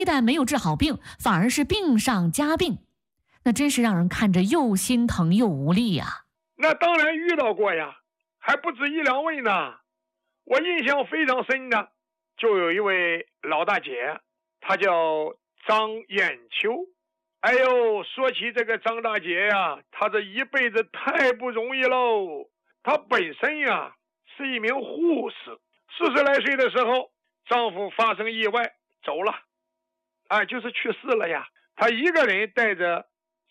但没有治好病，反而是病上加病，那真是让人看着又心疼又无力呀。 那当然遇到过呀，还不止一两位呢。我印象非常深的，就有一位老大姐，她叫张艳秋。哎呦，说起这个张大姐呀，她这一辈子太不容易喽。她本身呀是一名护士，40来岁的时候，丈夫发生意外走了，就是去世了呀。她一个人带着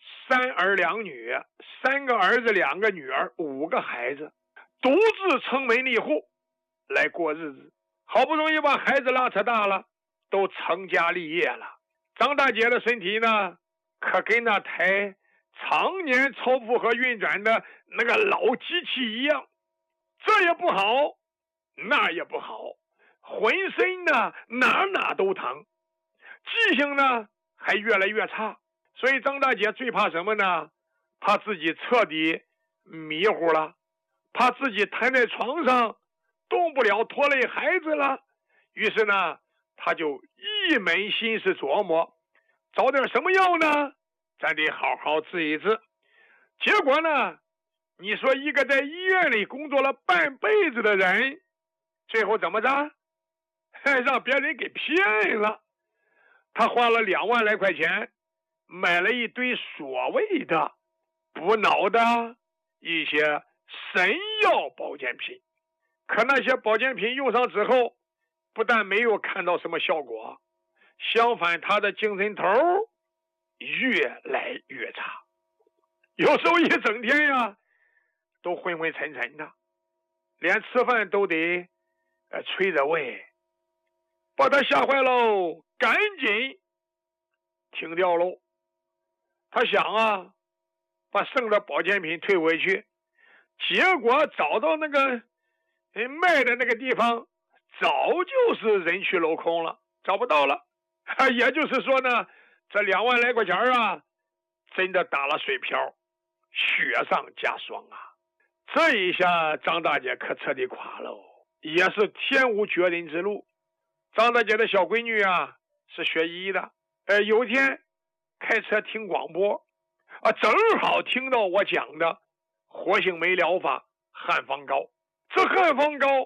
3儿2女，3个儿子2个女儿，5个孩子，独自撑门立户来过日子。好不容易把孩子拉扯大了，都成家立业了。张大姐的身体呢，可跟那台常年超负荷运转的那个老机器一样，这也不好，那也不好，浑身呢哪都疼，记性呢还越来越差。所以张大姐最怕什么呢？怕自己彻底迷糊了，怕自己瘫在床上动不了，拖累孩子了。于是呢，她就一门心思琢磨找点什么药呢，咱得好好治一治。结果呢，你说一个在医院里工作了半辈子的人，最后怎么着？让别人给骗了。他花了2万来块钱买了一堆所谓的补脑的一些神药保健品，可那些保健品用上之后，不但没有看到什么效果，相反他的精神头越来越差，有时候一整天呀都昏昏沉沉的，连吃饭都得催着胃，把他吓坏喽，赶紧停掉喽。他想把剩的保健品退回去，结果找到那个卖的那个地方，早就是人去楼空了，找不到了。也就是说呢，这2万来块钱真的打了水漂，雪上加霜啊！这一下张大姐可彻底垮了，也是天无绝人之路。张大姐的小闺女是学医的，有一天开车听广播正好听到我讲的活性酶疗法汉方膏。这汉方膏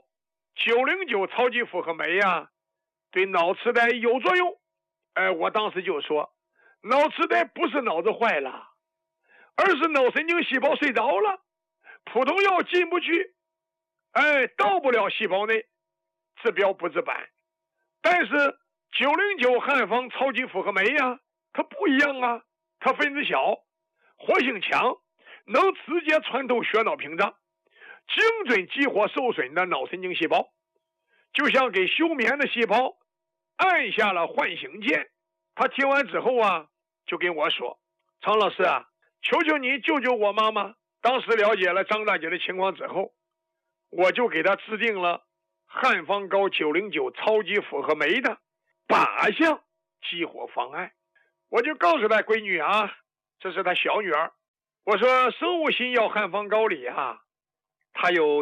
909超级复合酶对脑痴呆有作用。我当时就说，脑痴呆不是脑子坏了，而是脑神经细胞睡着了，普通药进不去，到不了细胞内，治标不治本。但是909汉方超级复合酶它不一样它分子小，活性强，能直接穿透血脑屏障，精准激活受损的脑神经细胞，就像给休眠的细胞按下了唤醒键。他听完之后就跟我说，常老师求求你救救我妈妈。当时了解了张大姐的情况之后，我就给她制定了汉方膏909超级复合酶的8项激活方案。我就告诉她闺女这是她小女儿，我说生物新药汉方膏里它有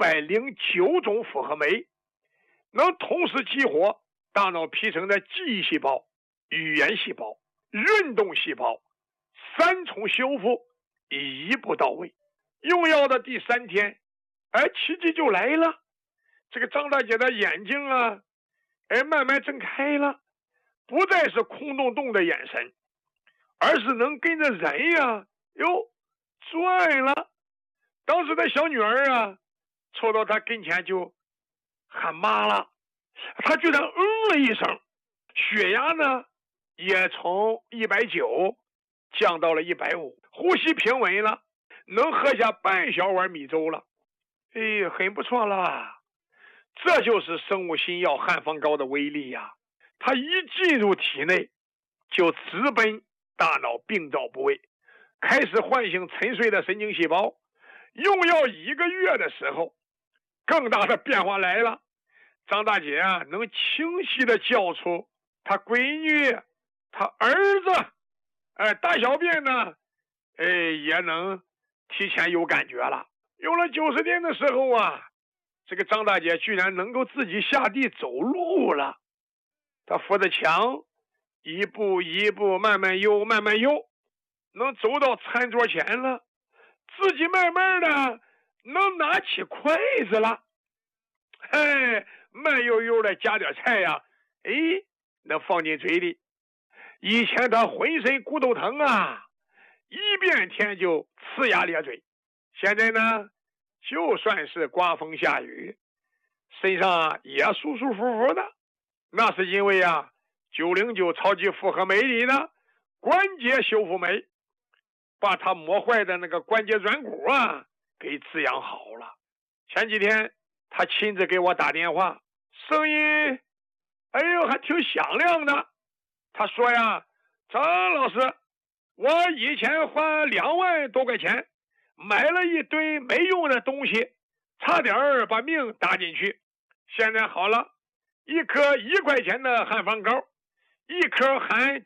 909种复合酶，能同时激活大脑皮层的记忆细胞、语言细胞、运动细胞，3重修复，一步到位。用药的第3天，奇迹就来了。这个张大姐的眼睛慢慢睁开了，不再是空洞洞的眼神，而是能跟着人转了。当时的小女儿凑到她跟前就喊妈了，她居然了一声，血压呢也从190降到了150，呼吸平稳了，能喝下半小碗米粥了。很不错了。这就是生物新药汉方膏的威力它一进入体内就直奔大脑病灶部位，开始唤醒沉睡的神经细胞。用药1个月的时候，更大的变化来了。张大姐能清晰的叫出她闺女、她儿子，大小便呢也能提前有感觉了。用了90天的时候这个张大姐居然能够自己下地走路了。她扶着墙一步一步慢慢悠，慢慢悠，能走到餐桌前了，自己慢慢的能拿起筷子了，慢悠悠的夹点菜呀，能放进嘴里。以前他浑身骨头疼啊，一变天就呲牙咧嘴，现在呢，就算是刮风下雨，身上也舒舒服服的。那是因为909超级复合酶里的关节修复酶，把他磨坏的那个关节软骨给滋养好了。前几天他亲自给我打电话，声音还挺响亮的。他说张老师，我以前花2万多块钱买了一堆没用的东西，差点把命搭进去，现在好了，一颗1块钱的汉方膏，一颗含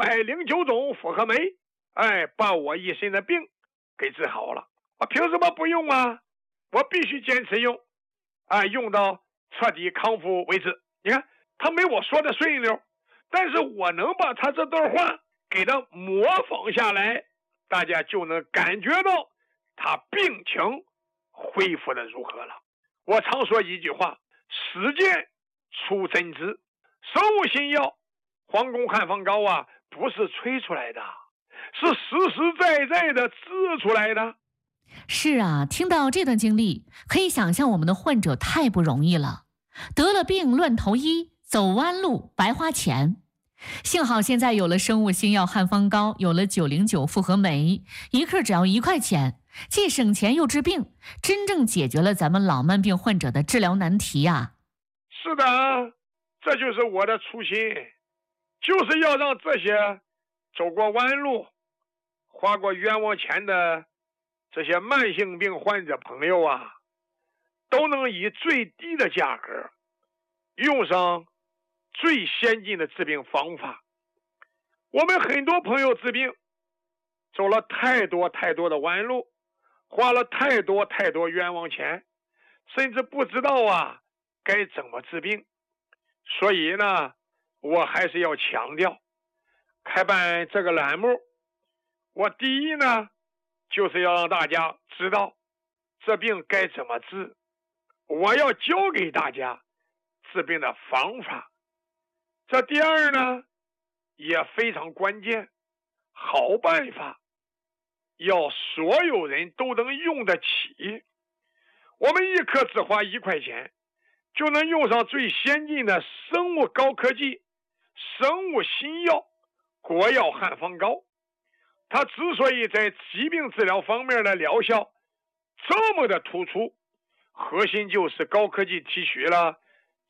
909种复合酶，把我一身的病给治好了。我凭什么不用啊？我必须坚持用，用到彻底康复为止。你看他没我说的顺溜，但是我能把他这段话给他模仿下来，大家就能感觉到他病情恢复的如何了。我常说一句话，实践出真知，生物新药皇宫汉方膏不是吹出来的，是实实在在的治出来的。 是啊，听到这段经历，可以想象我们的患者太不容易了，得了病乱投医，走弯路白花钱。幸好现在有了生物新药汉方膏，有了909复合酶，一克只要1块钱，既省钱又治病，真正解决了咱们老慢病患者的治疗难题啊。 是的，这就是我的初心，就是要让这些走过弯路花过冤枉钱的这些慢性病患者朋友都能以最低的价格用上最先进的治病方法。我们很多朋友治病走了太多太多的弯路，花了太多太多冤枉钱，甚至不知道该怎么治病。所以呢，我还是要强调，开办这个栏目，我第一呢，就是要让大家知道这病该怎么治，我要教给大家治病的方法。这第二呢，也非常关键，好办法要所有人都能用得起。我们一颗只花1块钱，就能用上最先进的生物高科技生物新药国药汉方膏。它之所以在疾病治疗方面的疗效这么的突出，核心就是高科技提取了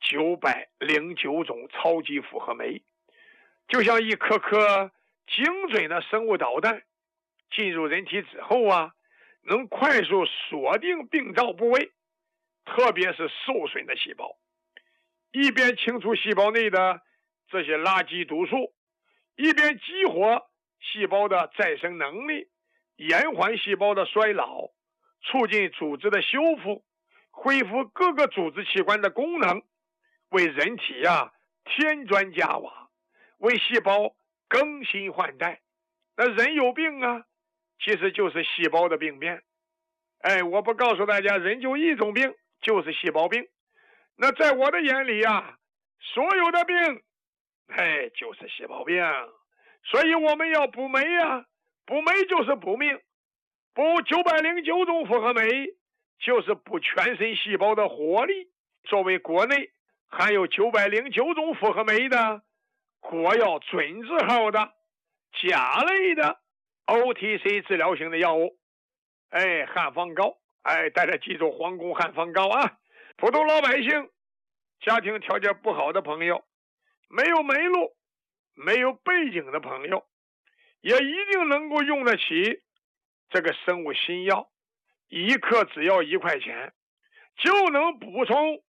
909种超级复合酶，就像一颗颗精准的生物导弹进入人体之后能快速锁定病灶部位，特别是受损的细胞，一边清除细胞内的这些垃圾毒素，一边激活细胞的再生能力，延缓细胞的衰老，促进组织的修复，恢复各个组织器官的功能，为人体添砖加瓦，为细胞更新换代。那人有病其实就是细胞的病变。我不告诉大家人就一种病，就是细胞病。那在我的眼里所有的病就是细胞病。所以我们要补酶补酶就是补命，补909种复合酶就是补全身细胞的活力。作为国内含有909种复合酶的国药准字号的甲类的 OTC 治疗型的药物，汉方膏，大家记住皇宫汉方膏普通老百姓，家庭条件不好的朋友，没有门路没有背景的朋友，也一定能够用得起这个生物新药，一克只要1块钱，就能补充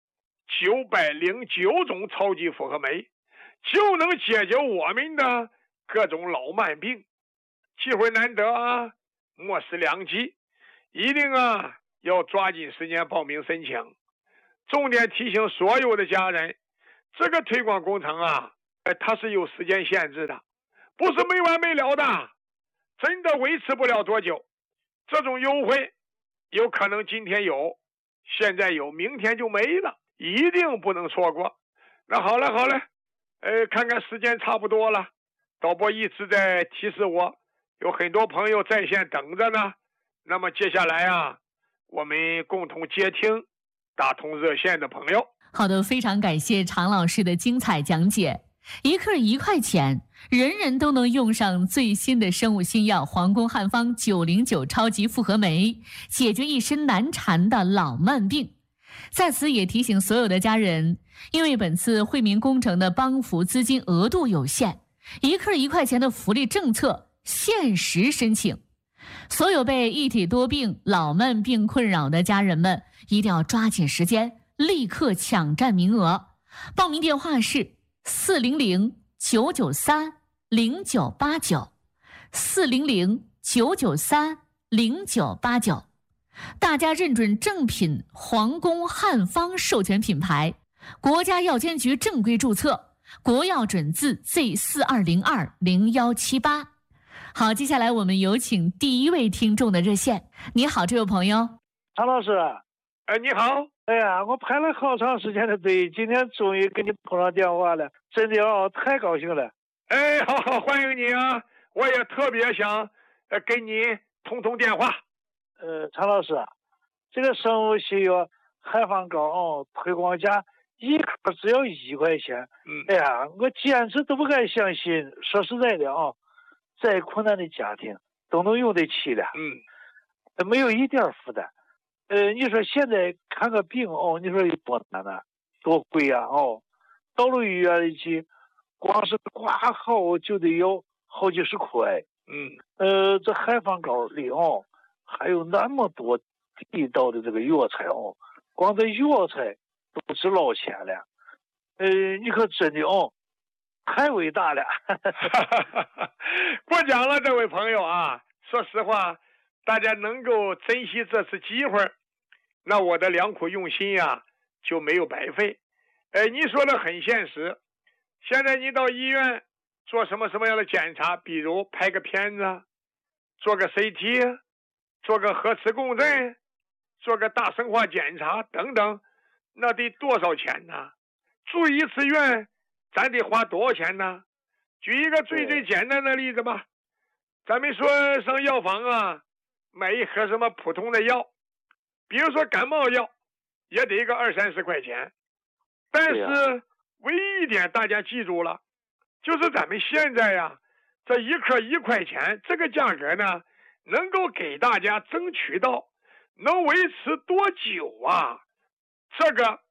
909种超级复合酶，就能解决我们的各种老慢病。机会难得莫失良机，一定要抓紧时间报名申请。重点提醒所有的家人，这个推广工程它是有时间限制的，不是没完没了的，真的维持不了多久。这种优惠有可能今天有，现在有，明天就没了，一定不能错过。那好了，看看时间差不多了，导播一直在提示我，有很多朋友在线等着呢。那么接下来啊，我们共同接听打通热线的朋友。 好的，非常感谢常老师的精彩讲解。一克1块钱，人人都能用上最新的生物新药皇宫汉方909超级复合酶，解决一身难缠的老慢病。在此也提醒所有的家人，因为本次惠民工程的帮扶资金额度有限，一克1块钱的福利政策限时申请。所有被一体多病、老慢病困扰的家人们，一定要抓紧时间，立刻抢占名额。报名电话是400-993-0989，400-993-0989。大家认准正品皇宫汉方授权品牌，国家药监局正规注册，国药准字 Z42020178。好，接下来我们有请第一位听众的热线。你好，这位朋友。 常老师。 你好。 哎呀，我排了好长时间的队，今天终于给你碰上电话了，真的太高兴了。 好，欢迎你啊！我也特别想跟你通电话。 常老师，这个生物西药汉方膏推广价一克只要1块钱。哎呀，我简直都不敢相信。说实在的再困难的家庭都能用得起了。没有一点负担。你说现在看个病你说有多难啊，多贵啊到了医院里去，光是挂号就得要好几十块。这汉方膏里还有那么多地道的这个药材光这药材都值老钱了。你可真的太伟大了。 过奖了，这位朋友啊！说实话，大家能够珍惜这次机会，那我的良苦用心呀就没有白费。你说的很现实。现在你到医院做什么样的检查，比如拍个片子，做个 CT， 做个核磁共振，做个大生化检查等等，那得多少钱呢？住一次院咱得花多少钱呢？举一个最简单的例子吧，咱们说上药房啊，买一盒什么普通的药，比如说感冒药，也得个20-30块钱。但是唯一一点大家记住了，就是咱们现在呀，这一克1块钱这个价格呢，能够给大家争取到能维持多久啊？这个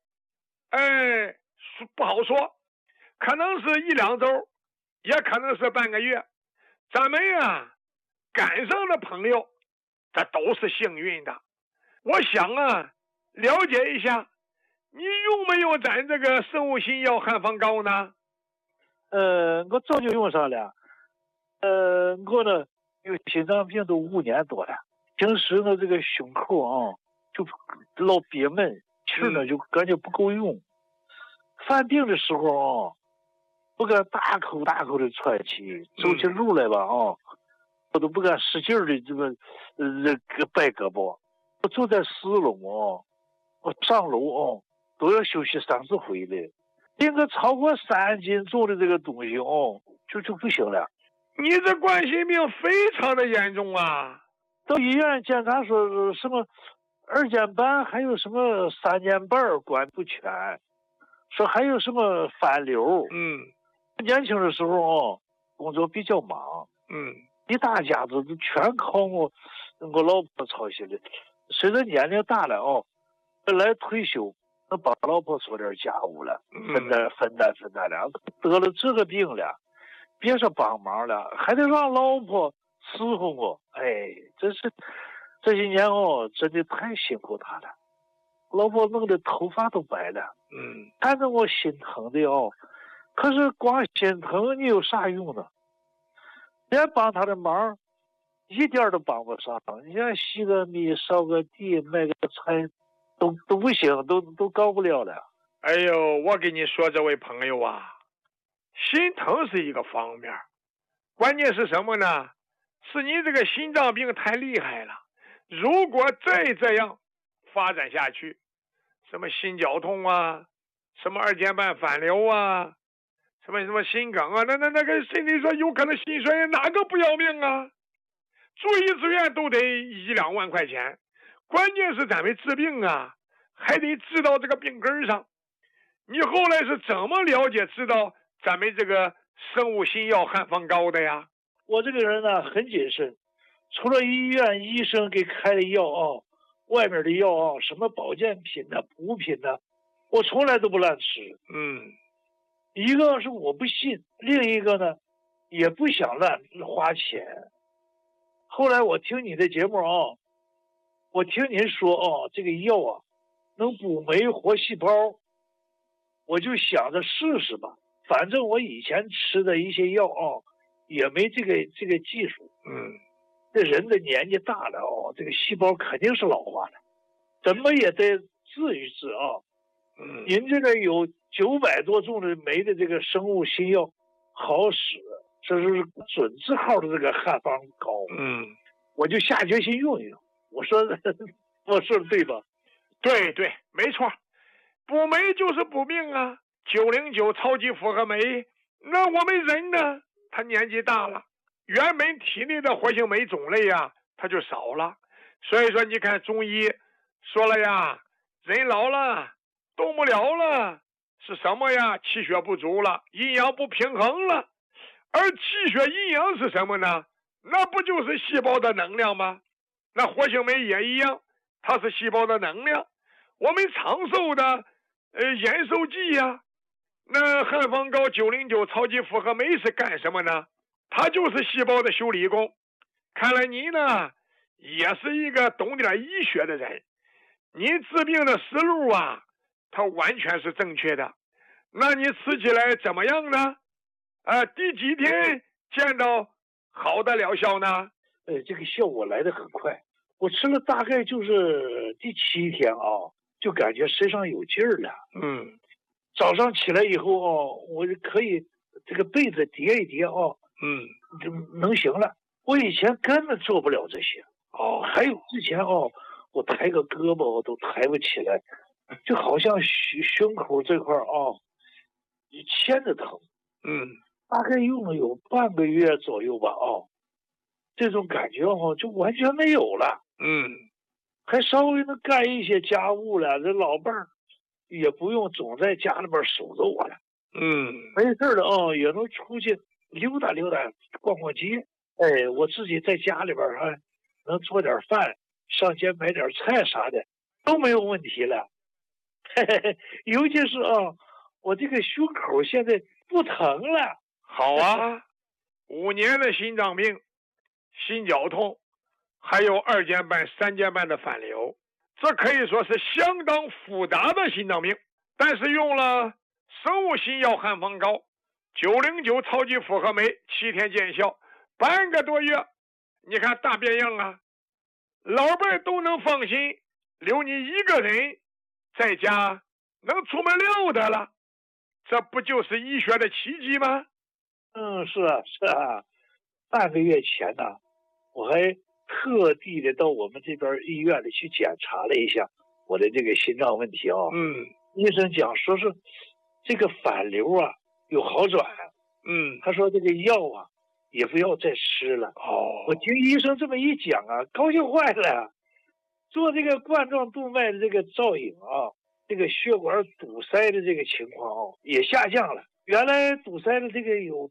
不好说，可能是1-2周，也可能是半个月。咱们呀赶上的朋友这都是幸运的。我想啊，了解一下你用没有咱这个生物新药汉方膏呢？ 我早就用上了。我呢有心脏病都5年多了，平时呢这个胸口就老憋闷，气呢就感觉不够用。犯病的时候不敢大口的喘气，走起路来吧我都不敢使劲的这个摆胳膊。我走在4楼我上楼都要休息3次回来。应该超过3斤重的这个东西就不行了。 你这冠心病非常的严重啊！ 到医院检查说什么2间半，还有什么3间半管不全，说还有什么反流。年轻的时候工作比较忙，一大家子都全靠我老婆操心的。随着年龄大了本来退休能帮老婆做点家务了，分担了。得了这个病了，别说帮忙了，还得让老婆伺候我。真是这些年真的太辛苦她了。老婆弄得头发都白了，看着我心疼的可是光心疼你有啥用呢？连帮她的忙一点都帮不上。你像洗个米、扫个地、买个菜都不行，都搞不了了。 我跟你说，这位朋友啊， 心疼是一个方面，关键是什么呢？是你这个心脏病太厉害了，如果再这样发展下去，什么心绞痛啊，什么二尖瓣反流啊，什么心梗啊，那个身体说有可能心衰，哪个不要命啊？住一次院都得1-2万块钱，关键是咱们治病啊，还得治到这个病根上。你后来是怎么了解知道咱们这个生物新药汉方膏的呀？ 我这个人呢很谨慎，除了医院医生给开的药啊，外面的药啊，什么保健品呢、补品呢，我从来都不乱吃。一个是我不信，另一个呢也不想乱花钱。后来我听你的节目啊，我听您说啊，这个药啊能补酶活细胞，我就想着试试吧。反正我以前吃的一些药啊，也没这个技术。这人的年纪大了哦，这个细胞肯定是老化的，怎么也得治一治啊。您这个有900多种的酶的这个生物新药，好使，这是准字号的这个汉方膏。我就下决心用一用。我说的对吧？ 对，没错，补酶就是补命啊。909超级复合酶，那我们人呢，他年纪大了，原本体内的活性酶种类呀，它就少了。所以说你看中医说了呀，人老了动不了了，是什么呀？气血不足了，阴阳不平衡了。而气血阴阳是什么呢？那不就是细胞的能量吗？那活性酶也一样，它是细胞的能量。我们长寿的延寿剂呀，那汉方膏909超级复合酶是干什么呢？它就是细胞的修理工。看来你呢也是一个懂点医学的人，你治病的思路啊，它完全是正确的。那你吃起来怎么样呢？第几天见到好的疗效呢？ 这个效果来得很快，我吃了大概就是第7天啊，就感觉身上有劲儿了。早上起来以后啊，我就可以这个被子叠一叠啊，就能行了。我以前根本做不了这些。还有之前我抬个胳膊我都抬不起来，就好像胸口这块牵着疼。大概用了有半个月左右吧这种感觉就完全没有了。还稍微能干一些家务了，这老伴儿也不用总在家里边守着我了。没事了也能出去溜达溜达，逛逛街。我自己在家里边能做点饭，上街买点菜啥的都没有问题了。尤其是我这个胸口现在不疼了。 好啊，5年的心脏病、心绞痛，还有二尖瓣、三尖瓣的反流，这可以说是相当复杂的心脏病。但是用了生物新药汉方膏909超级复合酶，7天见效，半个多月，你看大变样啊！老伴都能放心，留你一个人在家能出门溜达了，这不就是医学的奇迹吗？ 是啊，半个月前呢，我还特地的到我们这边医院里去检查了一下我的这个心脏问题医生讲说是这个反流啊有好转。他说这个药啊也不要再吃了。我听医生这么一讲啊，高兴坏了。做这个冠状动脉的这个造影这个血管堵塞的这个情况也下降了。原来堵塞的这个有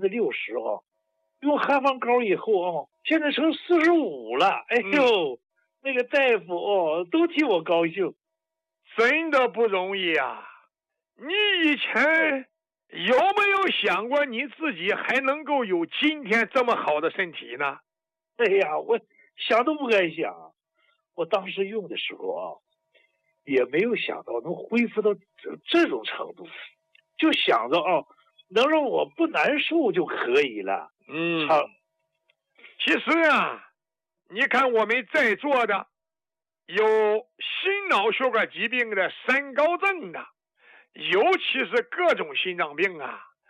60%用汉方膏以后现在成45了。哎呦，那个大夫都替我高兴， 真的不容易啊！你以前有没有想过你自己还能够有今天这么好的身体呢？ 哎呀，我想都不敢想。我当时用的时候也没有想到能恢复到这种程度，就想着能让我不难受就可以了。 其实你看我们在座的有心脑血管疾病的3高症的，尤其是各种心脏病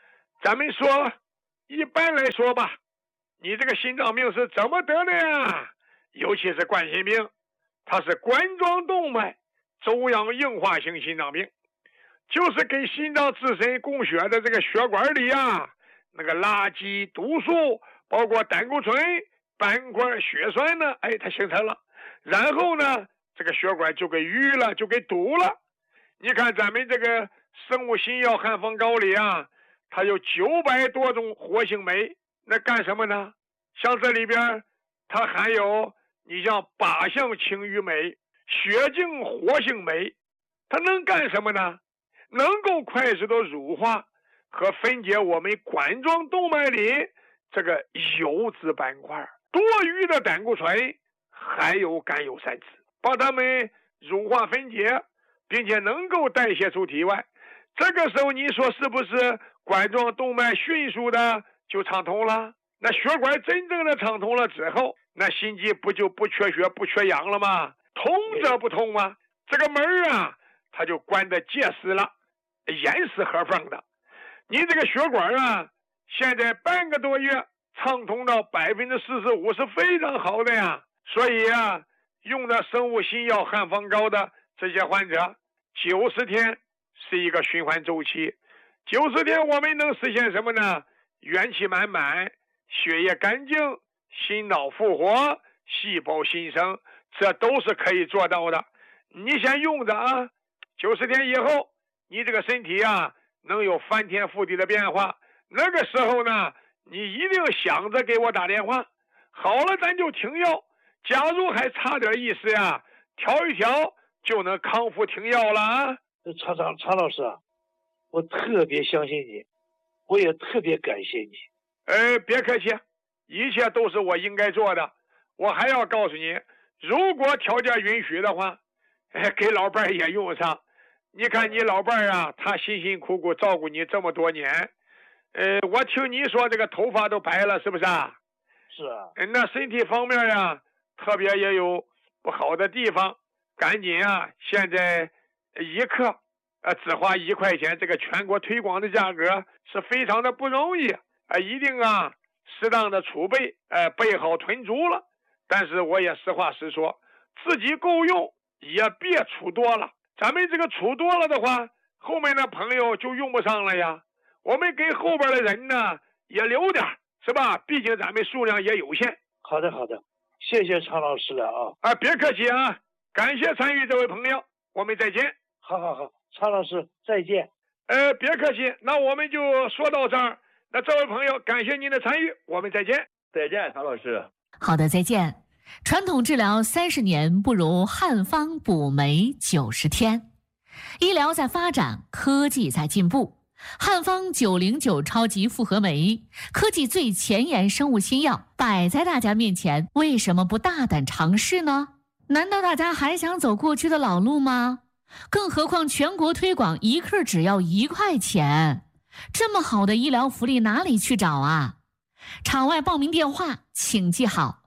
咱们说一般来说吧，你这个心脏病是怎么得的呀？尤其是冠心病，它是冠状动脉粥样硬化性心脏病，就是给心脏自身供血的这个血管里啊，那个垃圾毒素包括胆固醇、斑块、血栓呢，它形成了，然后呢这个血管就给淤了，就给堵了。你看咱们这个生物新药汉方膏里啊，它有900多种活性酶，那干什么呢？像这里边它含有你像靶向清淤酶、血净活性酶，它能干什么呢？能够快速的乳化和分解我们冠状动脉里这个油脂斑块、多余的胆固醇还有甘油三酯，把它们乳化分解，并且能够代谢出体外。这个时候你说是不是冠状动脉迅速的就畅通了？那血管真正的畅通了之后，那心肌不就不缺血不缺氧了吗？通则不通吗？这个门啊它就关得结实了，严丝合缝的。你这个血管啊现在半个多月畅通到40%-50%是非常好的呀。所以啊，用的生物新药汉方膏的这些患者90天是一个循环周期。90天我们能实现什么呢？元气满满，血液干净，心脑复活，细胞新生，这都是可以做到的。你先用着啊，90天以后你这个身体啊能有翻天覆地的变化。那个时候呢，你一定想着给我打电话，好了咱就停药，假如还差点意思呀，调一调就能康复停药了啊。 常老师啊，我特别相信你，我也特别感谢你。 别客气，一切都是我应该做的。我还要告诉你，如果条件允许的话，给老伴儿也用上。你看你老伴儿啊，他辛辛苦苦照顾你这么多年，我听你说这个头发都白了，是不是啊？ 是啊。 那身体方面呀，特别也有不好的地方，赶紧啊，现在1克只花1块钱，这个全国推广的价格是非常的不容易一定啊适当的储备备好囤足了。但是我也实话实说，自己够用也别储多了，咱们这个储多了的话，后面的朋友就用不上了呀。我们给后边的人呢也留点，是吧？毕竟咱们数量也有限。 好的，谢谢常老师了啊。 别客气啊，感谢参与这位朋友，我们再见。 好，常老师再见。 别客气，那我们就说到这儿。那这位朋友，感谢您的参与，我们再见。 再见，常老师。 好的，再见。传统治疗30年，不如汉方补酶90天。医疗在发展，科技在进步。汉方909超级复合酶，科技最前沿生物新药摆在大家面前，为什么不大胆尝试呢？难道大家还想走过去的老路吗？更何况全国推广1克只要1块钱，这么好的医疗福利哪里去找啊？场外报名电话请记好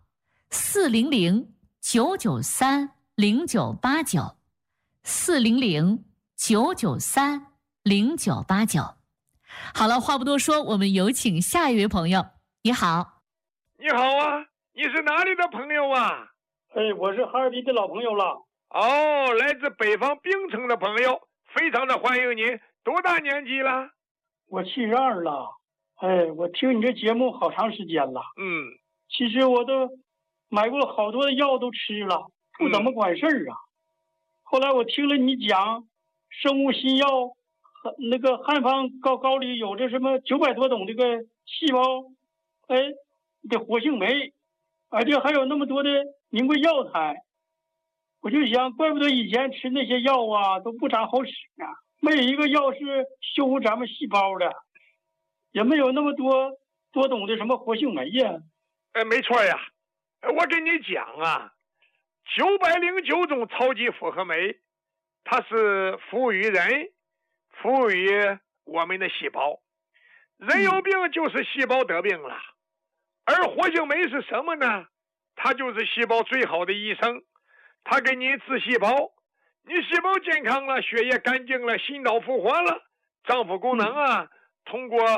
：400-993-0989 400-993-0989。好了，话不多说，我们有请下一位朋友。你好。 你好啊，你是哪里的朋友啊？ 我是哈尔滨的老朋友了。 来自北方冰城的朋友，非常的欢迎你。多大年纪了？ 我72了。我听你这节目好长时间了。其实我都买过好多的药都吃了，不怎么管事儿啊。后来我听了你讲生物新药，那个汉方膏里有这什么900多种这个细胞的活性酶，而且还有那么多的名贵药材。我就想，怪不得以前吃那些药啊都不咋好使啊，没有一个药是修复咱们细胞的，也没有那么多种的什么活性酶呀。 没错呀，我跟你讲啊，909种超级复合酶，它是服务于人，服务于我们的细胞。人有病就是细胞得病了，而活性酶是什么呢？它就是细胞最好的医生，它给你治细胞，你细胞健康了，血液干净了，心脑复活了，脏腑功能啊通过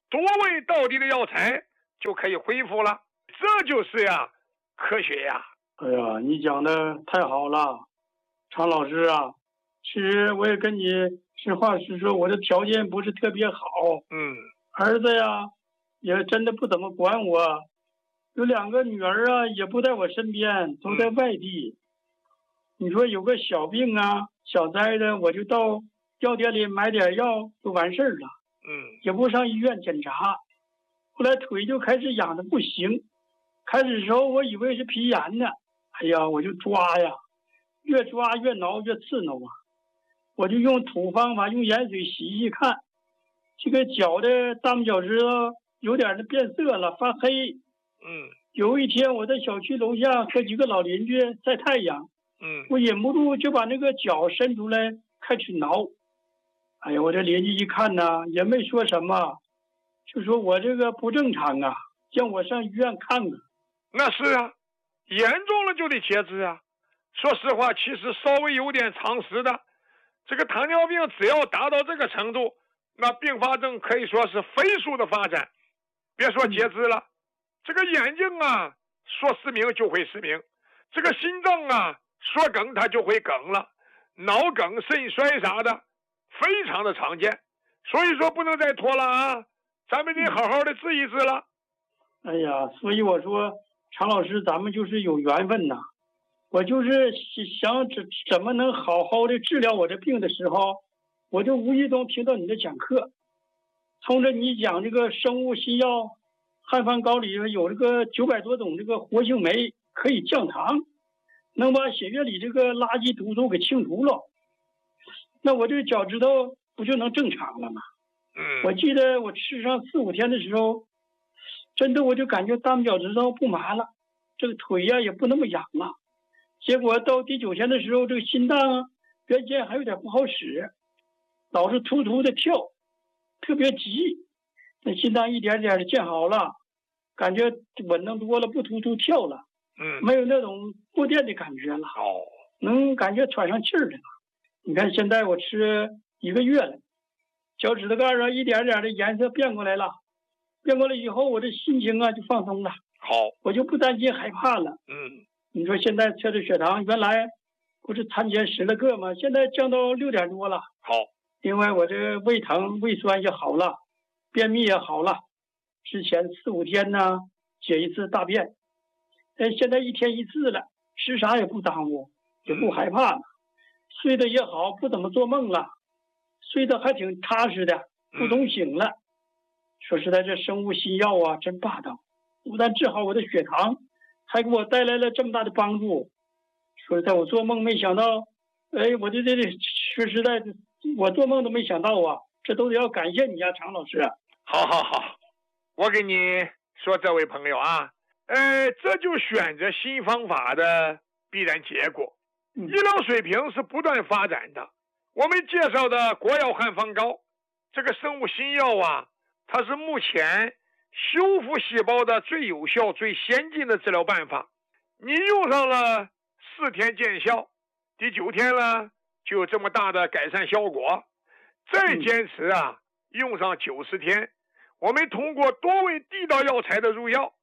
多味到底的药材就可以恢复了。这就是呀，科学呀。 哎呀，你讲的太好了，常老师啊。其实我也跟你实话实说，我的条件不是特别好。儿子呀，也真的不怎么管我。有2个女儿啊，也不在我身边，都在外地。你说有个小病啊、小灾的，我就到药店里买点药就完事儿了。也不上医院检查。后来腿就开始痒的不行，开始的时候我以为是皮炎呢。哎呀，我就抓呀，越抓越挠越刺挠啊。我就用土方法，用盐水洗一看，这个脚的大拇脚趾头有点的变色了，发黑。有一天我在小区楼下和几个老邻居晒太阳，我忍不住就把那个脚伸出来开始挠。哎呀，我这邻居一看呢，也没说什么，就说我这个不正常啊，叫我上医院看看。 那是啊，严重了就得截肢啊。说实话，其实稍微有点常识的，这个糖尿病只要达到这个程度，那并发症可以说是飞速的发展。别说截肢了，这个眼睛啊，说失明就会失明，这个心脏啊，说梗它就会梗了，脑梗、肾衰啥的，非常的常见。所以说不能再拖了啊，咱们得好好的治一治了。 哎呀，所以我说常老师，咱们就是有缘分呐。我就是想怎么能好好的治疗我这病的时候，我就无意中听到你的讲课，从着你讲这个生物新药汉方膏里有这个900多种这个活性酶可以降糖，能把血液里这个垃圾毒素给清除了，那我这个脚趾头不就能正常了吗？我记得我吃上4、5天的时候，真的我就感觉大拇脚趾头不麻了，这个腿呀也不那么痒了。结果到第9天的时候，这个心脏啊原先还有点不好使，老是突突的跳，特别急。那心脏一点点的建好了，感觉稳当多了，不突突跳了，没有那种过电的感觉了，能感觉喘上气儿来了。你看现在我吃1个月了，脚趾头盖上一点点的颜色变过来了，变过来以后，我这心情啊就放松了，我就不担心害怕了。你说现在测的血糖，原来不是餐前10了个吗？现在降到6点多了。另外我这胃疼、胃酸也好了，便秘也好了。之前4、5天呢解一次大便，现在1天1次了，吃啥也不耽误，也不害怕了。睡得也好，不怎么做梦了，睡得还挺踏实的，不总醒了。说实在，这生物新药啊真霸道，不但治好我的血糖，还给我带来了这么大的帮助。说实在，我做梦没想到，我这说实在，我做梦都没想到啊，这都得要感谢你啊，常老师。 好，我给你说，这位朋友啊，这就选择新方法的必然结果。医疗水平是不断发展的。我们介绍的国药汉方膏，这个生物新药啊，它是目前修复细胞的最有效、最先进的治疗办法。你用上了4天见效，第9天呢就有这么大的改善效果。再坚持啊，用上90天，我们通过多味地道药材的入药，